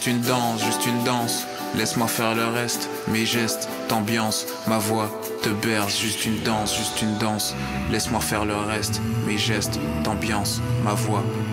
une danse, juste une danse. Laisse-moi faire le reste, mes gestes, t'ambiance, ma voix te berce, juste une danse, juste une danse. Laisse-moi faire le reste, mes gestes, t'ambiance, ma voix